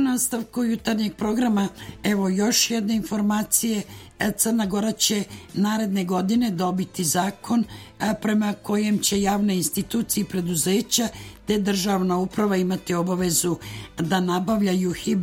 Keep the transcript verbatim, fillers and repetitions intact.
nastavku jutarnjeg programa, evo još jedne informacije. Crna Gora će naredne godine dobiti zakon prema kojem će javne institucije i preduzeća te državna uprava imati obavezu da nabavljaju hibridne